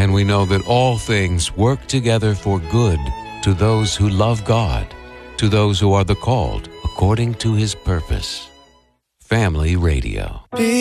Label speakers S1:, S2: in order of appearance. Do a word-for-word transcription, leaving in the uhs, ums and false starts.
S1: And we know that all things work together for good to those who love God, to those who are the called according to His purpose. Family Radio.